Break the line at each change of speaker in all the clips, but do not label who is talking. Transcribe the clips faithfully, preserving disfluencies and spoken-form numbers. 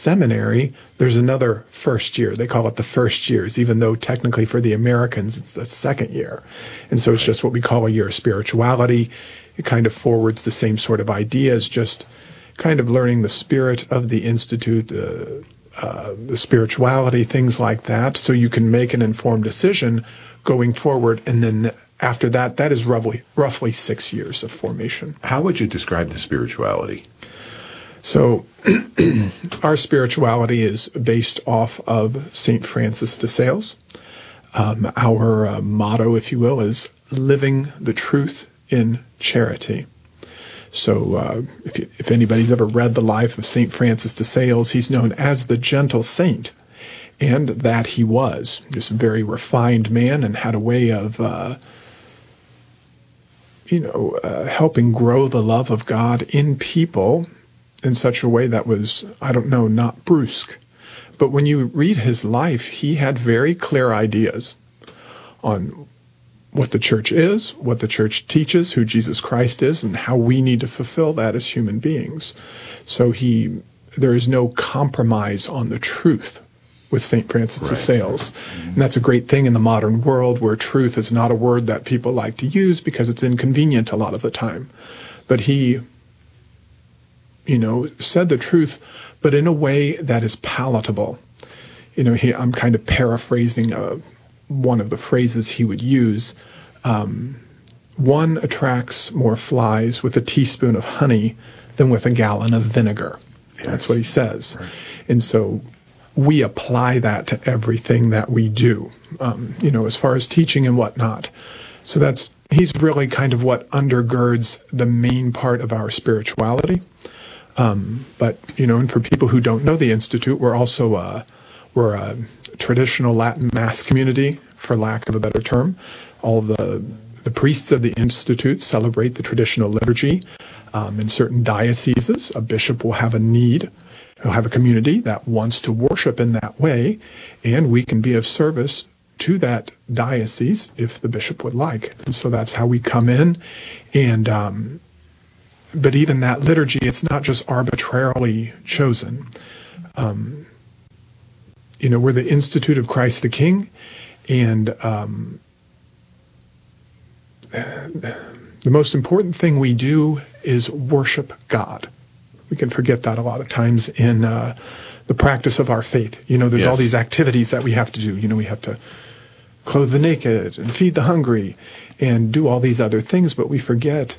seminary, there's another first year. They call it the first years, even though technically for the Americans, it's the second year. And so it's just what we call a year of spirituality. It kind of forwards the same sort of ideas, just kind of learning the spirit of the Institute, uh, uh, the spirituality, things like that, so you can make an informed decision going forward. And then after that, that is roughly, roughly six years of formation.
How would you describe the spirituality?
So our spirituality is based off of Saint Francis de Sales. Um, our uh, motto, if you will, is living the truth in charity. So uh, if, you, if anybody's ever read the life of Saint Francis de Sales, he's known as the gentle saint. And that he was just a very refined man and had a way of, uh, you know, uh, helping grow the love of God in people in such a way that was, I don't know, not brusque. But when you read his life, he had very clear ideas on what the church is, what the church teaches, who Jesus Christ is, and how we need to fulfill that as human beings. So he, there is no compromise on the truth with Saint Francis de Sales. Mm-hmm. And that's a great thing in the modern world, where truth is not a word that people like to use because it's inconvenient a lot of the time. But he, you know, said the truth, but in a way that is palatable. You know, he, I'm kind of paraphrasing uh, one of the phrases he would use. Um, one attracts more flies with a teaspoon of honey than with a gallon of vinegar. Yes. That's what he says. Right. And so we apply that to everything that we do, um, you know, as far as teaching and whatnot. So that's, he's really kind of what undergirds the main part of our spirituality. Um, but, you know, and for people who don't know the Institute, we're also uh, we're a traditional Latin Mass community, for lack of a better term. All the the priests of the Institute celebrate the traditional liturgy. Um, in certain dioceses, a bishop will have a need, he'll have a community that wants to worship in that way, and we can be of service to that diocese if the bishop would like. And so that's how we come in, and um, but even that liturgy, it's not just arbitrarily chosen. Um, you know, we're the Institute of Christ the King, and um, the most important thing we do is worship God. We can forget that a lot of times in uh, the practice of our faith. You know, there's yes. all these activities that we have to do. You know, we have to clothe the naked and feed the hungry and do all these other things, but we forget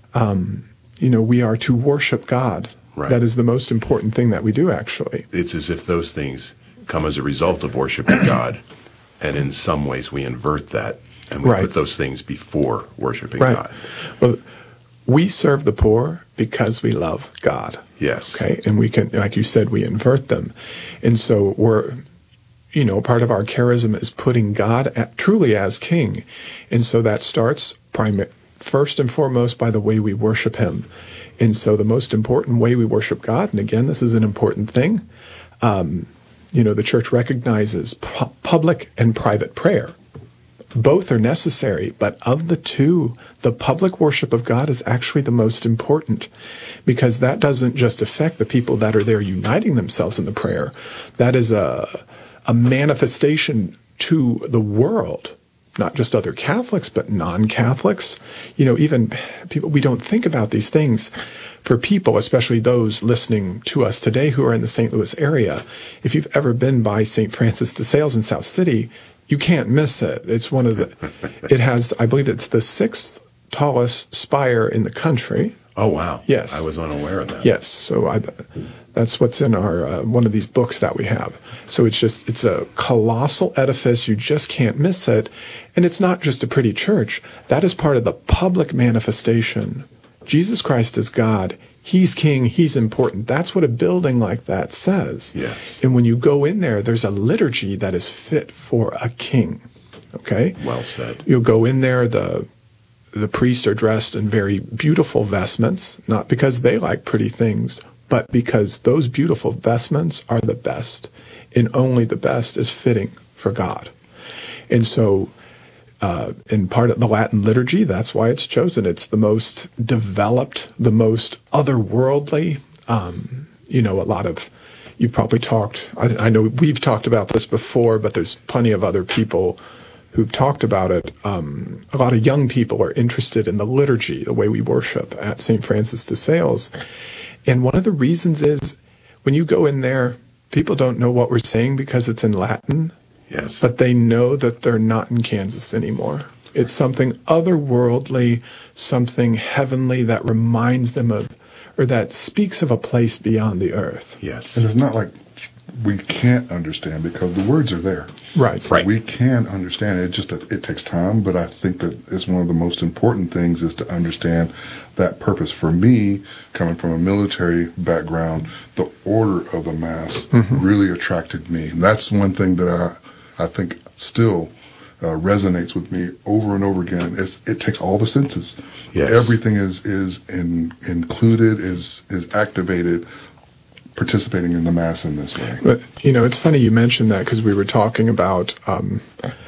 um, you know, we are to worship God. Right. That is the most important thing that we do, actually.
It's as if those things come as a result of worshiping God, and in some ways we invert that, and we right. put those things before worshiping right. God.
Well, we serve the poor because we love God.
Yes.
Okay, and we can, like you said, we invert them. And so we're, you know, part of our charism is putting God at, truly as King. And so that starts primarily, first and foremost, by the way we worship him. And so the most important way we worship God, and again, this is an important thing, um, you know, the church recognizes pu- public and private prayer. Both are necessary, but of the two, the public worship of God is actually the most important, because that doesn't just affect the people that are there uniting themselves in the prayer. That is a, a manifestation to the world, not just other Catholics, but non-Catholics. You know, even people, we don't think about these things. For people, especially those listening to us today who are in the Saint Louis area, if you've ever been by Saint Francis de Sales in South City, you can't miss it. It's one of the, it has, I believe it's the sixth tallest spire in the country.
Oh, wow.
Yes.
I was unaware of that.
Yes. So I, that's what's in our, uh, one of these books that we have. So it's just, it's a colossal edifice. You just can't miss it. And it's not just a pretty church. That is part of the public manifestation. Jesus Christ is God. He's King. He's important. That's what a building like that says.
Yes.
And when you go in there, there's a liturgy that is fit for a king. Okay?
Well said.
You'll go in there, the the priests are dressed in very beautiful vestments, not because they like pretty things, but because those beautiful vestments are the best, and only the best is fitting for God. And so Uh, in part of the Latin liturgy, that's why it's chosen. It's the most developed, the most otherworldly. Um, you know, a lot of, you've probably talked, I, I know we've talked about this before, but there's plenty of other people who've talked about it. Um, a lot of young people are interested in the liturgy, the way we worship at Saint Francis de Sales. And one of the reasons is when you go in there, people don't know what we're saying because it's in Latin.
Yes.
But they know that they're not in Kansas anymore. It's something otherworldly, something heavenly that reminds them of, or that speaks of a place beyond the earth.
Yes.
And it's not like we can't understand because the words are there.
Right.
So
right.
we can understand it. It's just that it takes time, but I think that it's one of the most important things is to understand that purpose. For me, coming from a military background, the order of the Mass mm-hmm. really attracted me. And that's one thing that I, I think still uh, resonates with me over and over again. It's, it takes all the senses.
Yes.
Everything is, is in, included, is, is activated, participating in the Mass in this way.
But, you know, it's funny you mentioned that because we were talking about, um,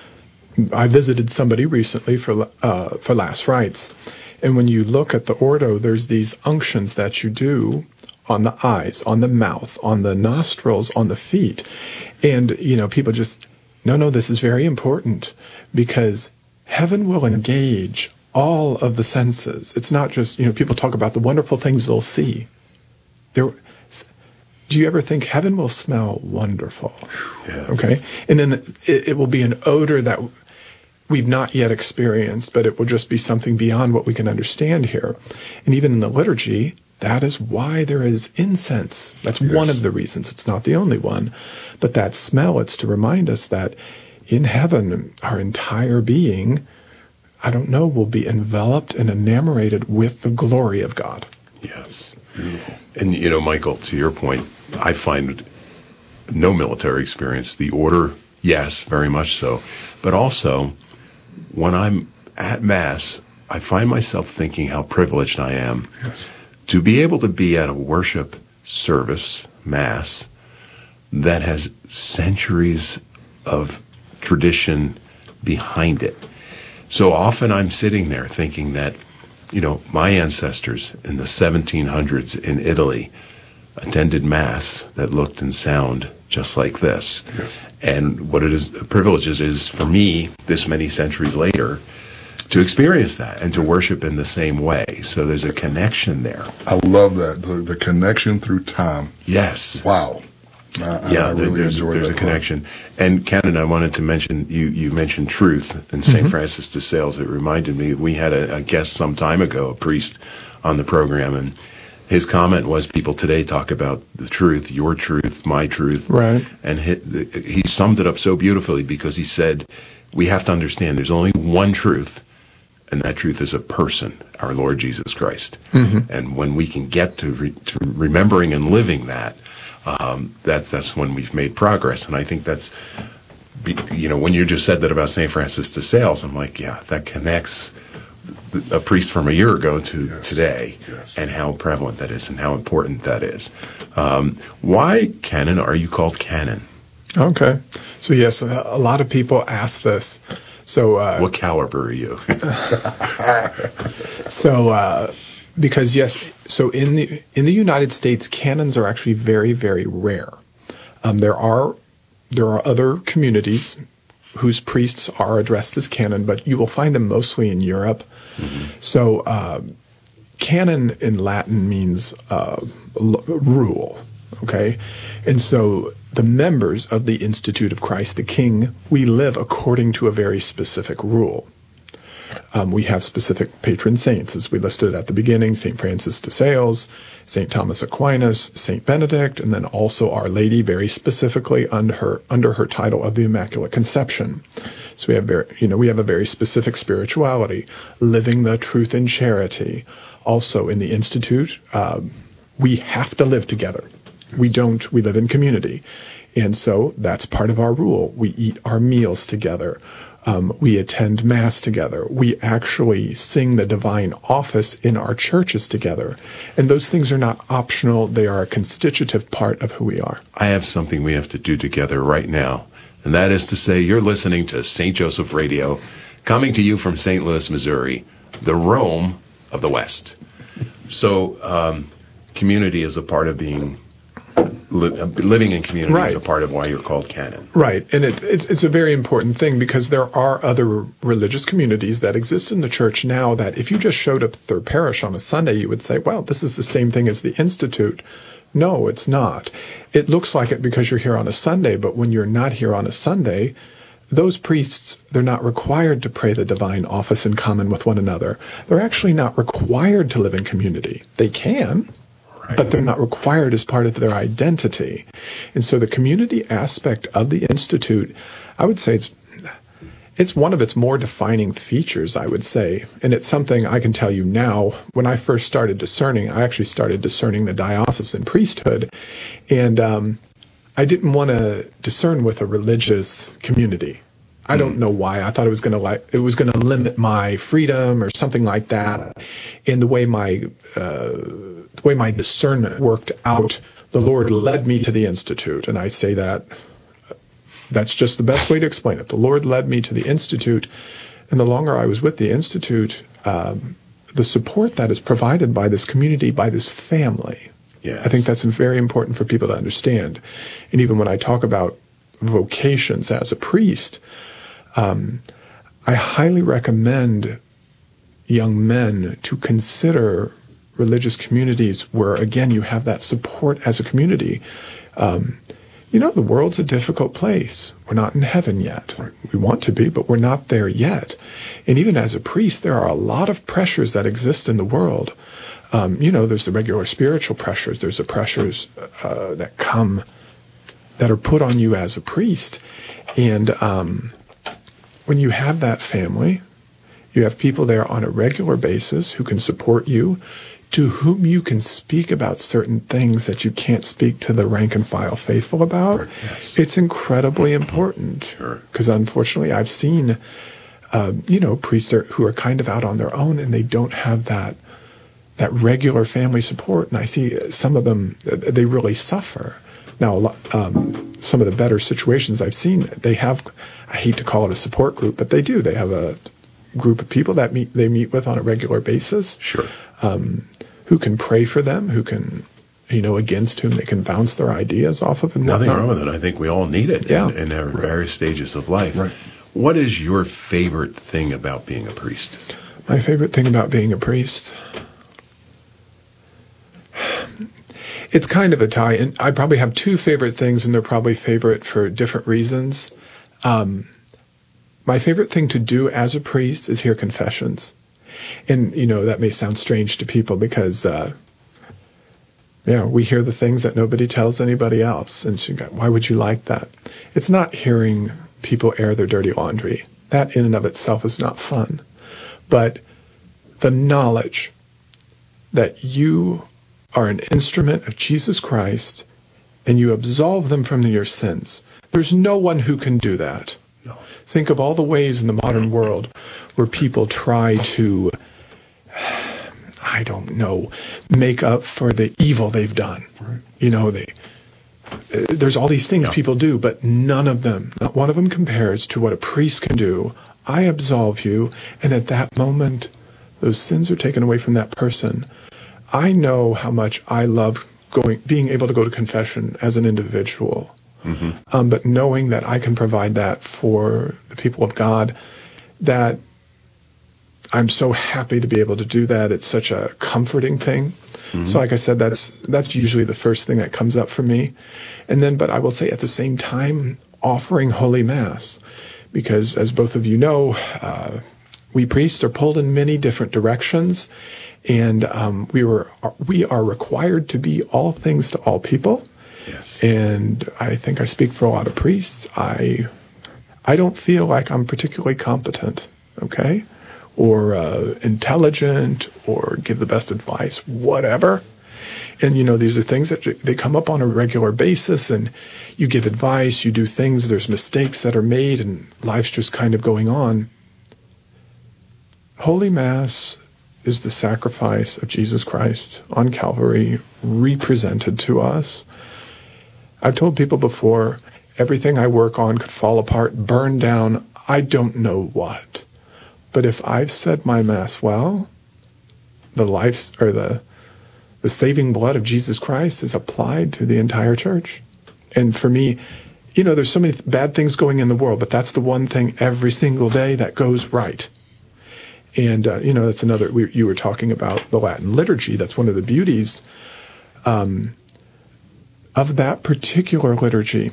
I visited somebody recently for uh, for last rites. And when you look at the Ordo, there's these unctions that you do on the eyes, on the mouth, on the nostrils, on the feet. And, you know, people just, no, no, this is very important because heaven will engage all of the senses. It's not just, you know, people talk about the wonderful things they'll see. There. Do you ever think heaven will smell wonderful?
Yes.
Okay. And then it, it will be an odor that we've not yet experienced, but it will just be something beyond what we can understand here. And even in the liturgy, that is why there is incense. That's yes. one of the reasons. It's not the only one. But that smell, it's to remind us that in heaven, our entire being, I don't know, will be enveloped and enamored with the glory of God.
Yes. Beautiful. And, you know, Michael, to your point, I find no military experience. The order, yes, very much so. But also, when I'm at Mass, I find myself thinking how privileged I am
yes.
to be able to be at a worship service, Mass, that has centuries of tradition behind it. So often I'm sitting there thinking that, you know, my ancestors in the seventeen hundreds in Italy attended Mass that looked and sound just like this.
Yes.
And what it is, a privilege is, is for me, this many centuries later, to experience that and to worship in the same way. So there's a connection there.
I love that, the, the connection through time.
Yes.
Wow. I,
yeah,
I really
there's,
enjoy
there's
that
a connection. And Canon, I wanted to mention, you, you mentioned truth in Saint Mm-hmm. Francis de Sales. It reminded me, we had a, a guest some time ago, a priest, on the program, and his comment was people today talk about the truth, your truth, my truth.
Right.
And he, he summed it up so beautifully because he said, we have to understand there's only one truth, and that truth is a person, our Lord Jesus Christ. Mm-hmm. And when we can get to, re, to remembering and living that, Um, that's that's when we've made progress, and I think that's, you know, when you just said that about Saint Francis de Sales, I'm like, yeah, that connects a priest from a year ago to
yes.
today,
yes.
and how prevalent that is, and how important that is. Um, why, Canon, are you called Canon?
Okay, so yes, a lot of people ask this. So, uh,
what caliber are you?
so. Uh, Because yes, so in the in the United States, canons are actually very, very rare. Um, there are there are other communities whose priests are addressed as canon, but you will find them mostly in Europe. Mm-hmm. So uh, canon in Latin means uh, l- rule, okay? And so the members of the Institute of Christ the King, we live according to a very specific rule. Um, we have specific patron saints, as we listed at the beginning, Saint Francis de Sales, Saint Thomas Aquinas, Saint Benedict, and then also Our Lady, very specifically under her, under her title of the Immaculate Conception. So we have very, you know, we have a very specific spirituality, living the truth in charity. Also in the Institute, um, we have to live together. We don't, we live in community. And so that's part of our rule. We eat our meals together. Um, we attend Mass together. We actually sing the divine office in our churches together. And those things are not optional. They are a constitutive part of who we are.
I have something we have to do together right now, and that is to say you're listening to Saint Joseph Radio, coming to you from Saint Louis, Missouri, the Rome of the West. So um, community is a part of being li- living in community
Right.
is a part of why you're called canon.
Right. And it, it's, it's a very important thing because there are other religious communities that exist in the church now that if you just showed up at their parish on a Sunday, you would say, well, this is the same thing as the Institute. No, it's not. It looks like it because you're here on a Sunday, but when you're not here on a Sunday, those priests, they're not required to pray the divine office in common with one another. They're actually not required to live in community. They can, right, but they're not required as part of their identity. And so the community aspect of the Institute, I would say it's it's one of its more defining features, I would say. And it's something I can tell you now. When I first started discerning, I actually started discerning the diocesan priesthood. And um, I didn't want to discern with a religious community. I don't know why. I thought it was going to like it was going to limit my freedom or something like that. And the way my uh, the way my discernment worked out, the Lord led me to the Institute, and I say that that's just the best way to explain it. The Lord led me to the Institute, and the longer I was with the Institute, um, the support that is provided by this community, by this family.
Yes.
I think that's very important for people to understand. And even when I talk about vocations as a priest, um, I highly recommend young men to consider religious communities where, again, you have that support as a community. Um, you know, the world's a difficult place. We're not in heaven yet. We want to be, but we're not there yet. And even as a priest, there are a lot of pressures that exist in the world. Um, you know, there's the regular spiritual pressures. There's the pressures uh, that come, that are put on you as a priest. And um, when you have that family, you have people there on a regular basis who can support you, to whom you can speak about certain things that you can't speak to the rank and file faithful about.
Yes.
It's incredibly important.
Sure.
Because unfortunately, I've seen, uh, you know, priests are, who are kind of out on their own, and they don't have that that regular family support. And I see some of them, they really suffer. Now, a lot, um, some of the better situations I've seen, they have, I hate to call it a support group, but they do. They have a group of people that meet they meet with on a regular basis.
Sure.
Um, who can pray for them, who can, you know, against whom they can bounce their ideas off of. And
Nothing
whatnot.
wrong with it. I think we all need it
Yeah.
in, in our
Right.
various stages of life.
Right.
What is your favorite thing about being a priest?
My favorite thing about being a priest, it's kind of a tie. And I probably have two favorite things, and they're probably favorite for different reasons. Um, my favorite thing to do as a priest is hear confessions. And, you know, that may sound strange to people because, uh, yeah, we hear the things that nobody tells anybody else. And she got, why would you like that? It's not hearing people air their dirty laundry. That in and of itself is not fun. But the knowledge that you are an instrument of Jesus Christ and you absolve them from your sins. There's no one who can do that.
No.
Think of all the ways in the modern world where people try to, I don't know, make up for the evil they've done.
Right.
You know, they, uh, there's all these things
Yeah.
people do, but none of them, not one of them compares to what a priest can do. I absolve you, and at that moment, those sins are taken away from that person. I know how much I love going, being able to go to confession as an individual. Mm-hmm. Um, but knowing that I can provide that for the people of God, that I'm so happy to be able to do that. It's such a comforting thing. Mm-hmm. So like I said, that's that's usually the first thing that comes up for me. And then, but I will say at the same time, offering Holy Mass. Because as both of you know, uh, we priests are pulled in many different directions. And um, we were we are required to be all things to all people.
Yes.
And I think I speak for a lot of priests. I I don't feel like I'm particularly competent, okay, or uh, intelligent, or give the best advice, whatever. And, you know, these are things that they come up on a regular basis, and you give advice, you do things, there's mistakes that are made, and life's just kind of going on. Holy Mass is the sacrifice of Jesus Christ on Calvary represented to us. I've told people before, everything I work on could fall apart, burn down, I don't know what. But if I've said my Mass well, the lives or the the saving blood of Jesus Christ is applied to the entire church. And for me, you know, there's so many bad things going in the world, but that's the one thing every single day that goes right. And, uh, you know, that's another, we, you were talking about the Latin liturgy. That's one of the beauties um, of that particular liturgy.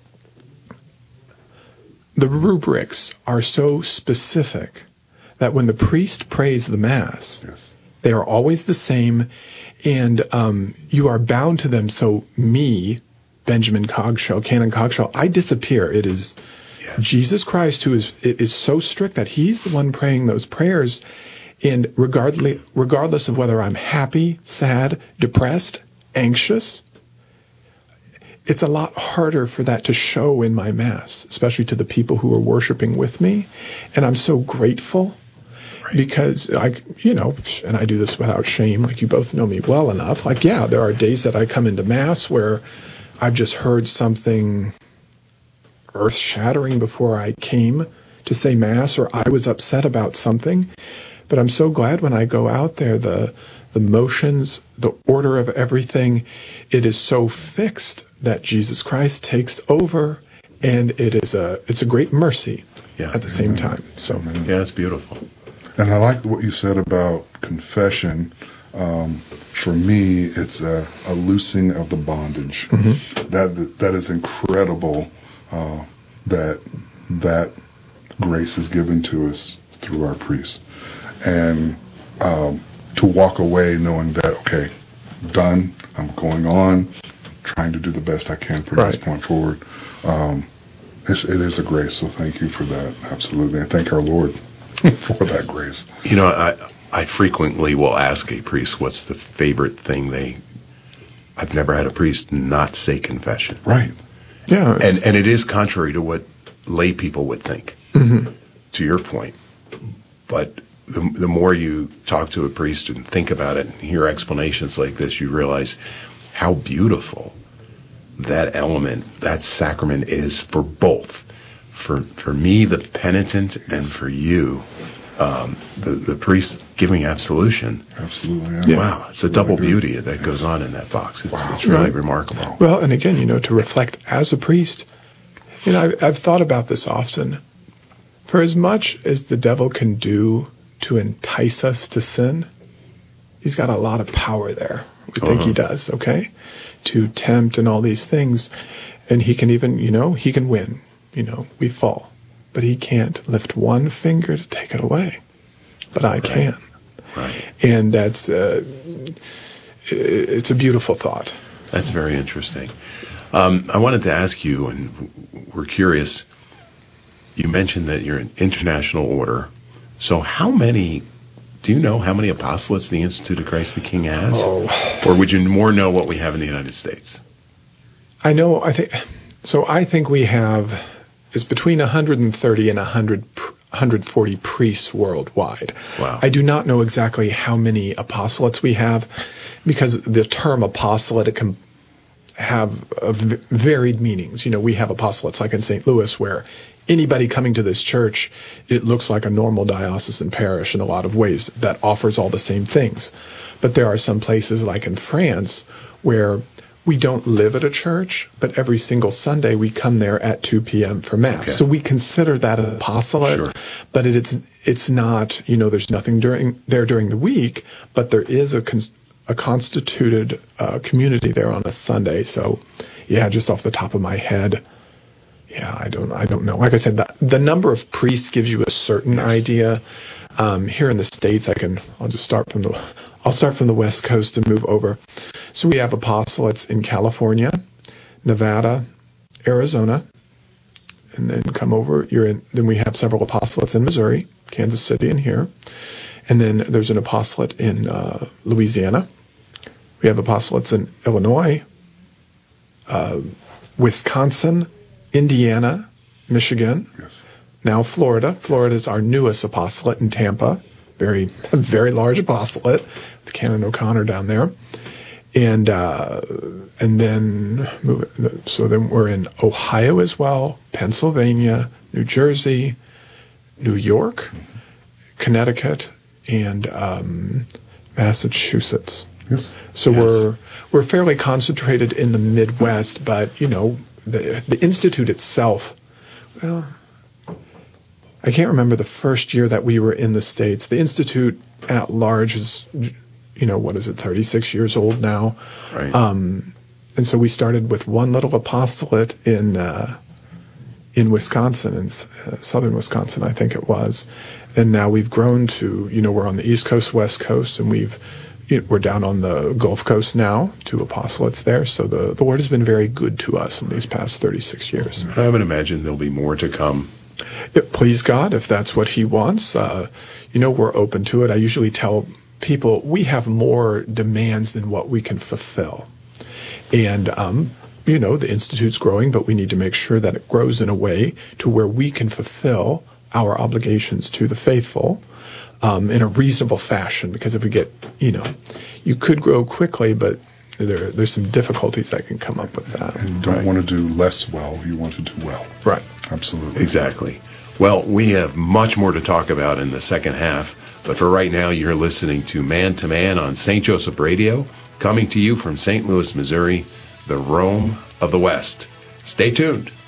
The rubrics are so specific that when the priest prays the Mass,
Yes.
they are always the same, and um, you are bound to them. So me, Benjamin Cogshell, Canon Cogshell, I disappear. It is
Yes.
Jesus Christ who is it is so strict that he's the one praying those prayers, and regardless regardless of whether I'm happy, sad, depressed, anxious, it's a lot harder for that to show in my Mass, especially to the people who are worshiping with me. And I'm so grateful right. because I, you know, and I do this without shame, like you both know me well enough. Like, yeah, there are days that I come into Mass where I've just heard something earth-shattering before I came to say Mass, or I was upset about something. But I'm so glad when I go out there, the the motions, the order of everything, it is so fixed that Jesus Christ takes over, and it is a it's a great mercy
yeah.
at the same time. So
yeah, it's beautiful.
And I like what you said about confession. Um, for me, it's a, a loosing of the bondage. Mm-hmm. That that is incredible. Uh, that that grace is given to us through our priest, and um, to walk away knowing that okay, done. I'm going on, trying to do the best I can from
right.
this point forward. Um, it's, it is a grace, so thank you for that. Absolutely, and thank our Lord for that grace.
You know, I I frequently will ask a priest what's the favorite thing they. I've never had a priest not say confession.
Right.
Yeah,
and and it is contrary to what lay people would think. Mm-hmm. To your point, but the the more you talk to a priest and think about it and hear explanations like this, you realize how beautiful that element, that sacrament is for both. For for me, the penitent, and for you, um, the the priest giving absolution.
Absolutely. Yeah.
Yeah.
Wow, it's a
Really
double
good.
beauty that
Yes.
goes on in that box. It's,
Wow.
it's really
Right.
remarkable.
Well, and again, you know, to reflect as a priest, you know, I've, I've thought about this often. For as much as the devil can do to entice us to sin, he's got a lot of power there. We think
Uh-huh.
he does, okay? To tempt and all these things. And he can even, you know, he can win. You know, we fall. But he can't lift one finger to take it away. But I
Right.
can.
Right.
And that's, uh, it's a beautiful thought.
That's very interesting. Um, I wanted to ask you, and we're curious, you mentioned that you're an international order. So how many, do you know how many apostolates the Institute of Christ the King has?
Oh.
Or would you more know what we have in the United States?
I know, I think, so I think we have, it's between one hundred thirty and one hundred, one hundred forty priests worldwide.
Wow.
I do not know exactly how many apostolates we have, because the term apostolate, it can have uh, v- varied meanings. You know, we have apostolates like in Saint Louis, where anybody coming to this church, it looks like a normal diocesan parish in a lot of ways that offers all the same things. But there are some places like in France where we don't live at a church, but every single Sunday we come there at two p.m. for Mass.
Okay.
So we consider that an apostolate,
Sure.
but it, it's it's not, you know, there's nothing during there during the week, but there is a cons- a constituted uh, community there on a Sunday. So, yeah, just off the top of my head, yeah, I don't I don't know. Like I said, the, the number of priests gives you a certain
Yes.
idea. Um, here in the States, I can I'll just start from the I'll start from the West Coast and move over. So we have apostolates in California, Nevada, Arizona, and then come over. You're in. Then we have several apostolates in Missouri, Kansas City, and here, and then there's an apostolate in uh, Louisiana. We have apostolates in Illinois, uh, Wisconsin, Indiana, Michigan.
Yes.
Now Florida. Florida is our newest apostolate in Tampa. Very, very large apostolate with Canon O'Connor down there. And uh, and then, move, so then we're in Ohio as well, Pennsylvania, New Jersey, New York, Connecticut, and um, Massachusetts.
Yes.
So
Yes.
we're we're fairly concentrated in the Midwest, but you know the the institute itself. Well, I can't remember the first year that we were in the States. The institute at large is, you know, what is it, thirty-six years old now,
Right.
um, and so we started with one little apostolate in uh, in Wisconsin, in uh, southern Wisconsin, I think it was, and now we've grown to, you know, we're on the East Coast, West Coast, and we've we're down on the Gulf Coast now, two apostolates there. So the, the Lord has been very good to us in these past thirty-six years.
I would imagine there'll be more to come.
Yeah, please God, if that's what he wants, uh, you know, we're open to it. I usually tell people we have more demands than what we can fulfill. And, um, you know, the Institute's growing, but we need to make sure that it grows in a way to where we can fulfill our obligations to the faithful um, in a reasonable fashion. Because if we get, you know, you could grow quickly, but there, there's some difficulties that can come up with that.
And you don't
Right.
want to do less well, you want to do well.
Right.
Absolutely.
Exactly. Well, we have much more to talk about in the second half, but for right now, you're listening to Man to Man on Saint Joseph Radio, coming to you from Saint Louis, Missouri, the Rome of the West. Stay tuned.